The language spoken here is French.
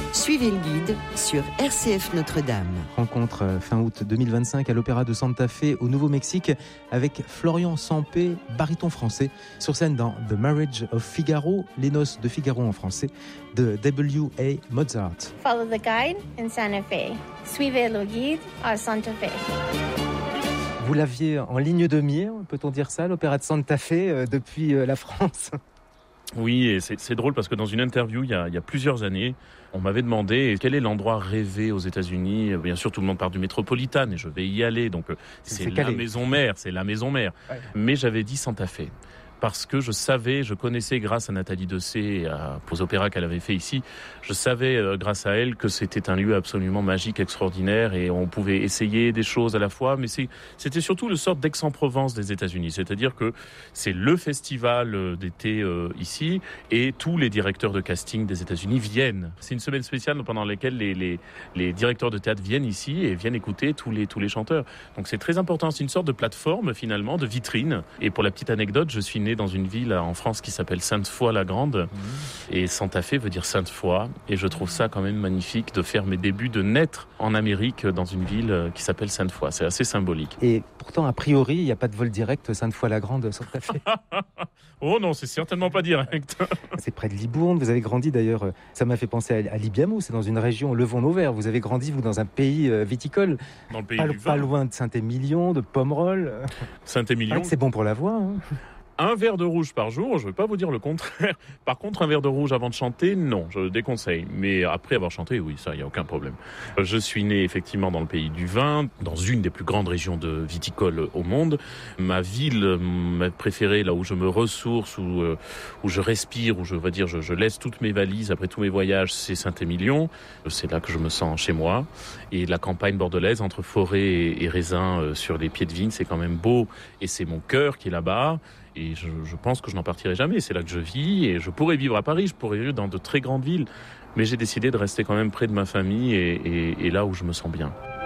Suivez le guide sur RCF Notre-Dame. Rencontre fin août 2025 à l'Opéra de Santa Fe au Nouveau-Mexique avec Florian Sampé, baryton français, sur scène dans The Marriage of Figaro, Les Noces de Figaro en français, de W.A. Mozart. Follow the guide in Santa Fe. Suivez le guide à Santa Fe. Vous l'aviez en ligne de mire, peut-on dire ça, l'Opéra de Santa Fe, depuis la France? Oui, et c'est drôle parce que dans une interview il y a plusieurs années, on m'avait demandé quel est l'endroit rêvé aux États-Unis. Bien sûr, tout le monde parle du Métropolitan et je vais y aller, donc c'est la maison mère, Ouais. Mais j'avais dit Santa Fe. Parce que je connaissais grâce à Nathalie Dessay et aux opéras qu'elle avait fait ici, je savais grâce à elle que c'était un lieu absolument magique, extraordinaire et on pouvait essayer des choses à la fois, mais c'était surtout le sort d'Aix-en-Provence des États-Unis, c'est-à-dire que c'est le festival d'été ici et tous les directeurs de casting des États-Unis viennent. C'est une semaine spéciale pendant laquelle les directeurs de théâtre viennent ici et viennent écouter tous les chanteurs. Donc c'est très important, c'est une sorte de plateforme finalement, de vitrine. Et pour la petite anecdote, je suis né dans une ville en France qui s'appelle Sainte-Foy-la-Grande. Et Santa Fe veut dire Sainte-Foy. Et je trouve ça quand même magnifique de faire mes débuts, de naître en Amérique dans une ville qui s'appelle Sainte-Foy. C'est assez symbolique. Et pourtant, a priori, il n'y a pas de vol direct Sainte-Foy-la-Grande, Santa Fe. Oh non, c'est certainement pas direct. C'est près de Libourne. Vous avez grandi d'ailleurs, ça m'a fait penser à Libiamou. C'est dans une région, Levon-Auvers. Vous avez grandi, vous, dans un pays viticole. Dans le pays du vin. Pas loin de Saint-Émilion, de Pomerol. Saint-Émilion. C'est bon pour la voix, hein. Un verre de rouge par jour, je ne vais pas vous dire le contraire. Par contre, un verre de rouge avant de chanter, non, je le déconseille. Mais après avoir chanté, oui, ça, il n'y a aucun problème. Je suis né effectivement dans le pays du vin, dans une des plus grandes régions de viticole au monde. Ma ville préférée, là où je me ressource, où je respire, où je laisse toutes mes valises après tous mes voyages, c'est Saint-Émilion. C'est là que je me sens chez moi. Et la campagne bordelaise, entre forêt et raisins sur les pieds de vigne, c'est quand même beau. Et c'est mon cœur qui est là-bas. Et je pense que je n'en partirai jamais. C'est là que je vis et je pourrais vivre à Paris, je pourrais vivre dans de très grandes villes. Mais j'ai décidé de rester quand même près de ma famille et là où je me sens bien.